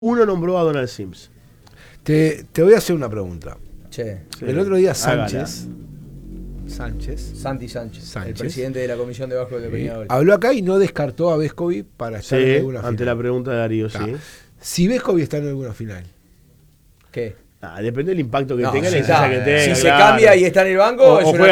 Uno nombró a Donald Sims. Te voy a hacer una pregunta. Che, Sí. El otro día Hágala. Santi Sánchez, el presidente de la Comisión de Básquetbol de Peñarol. habló acá y no descartó a Vescovi para estar en Sí, alguna final. ante la pregunta de Darío, Está. sí. Si Vescovi está en alguna final, ¿Qué? Depende del impacto que No, tenga, la si instancia está. que tenga. Si se claro. cambia y está en el banco, O es una juega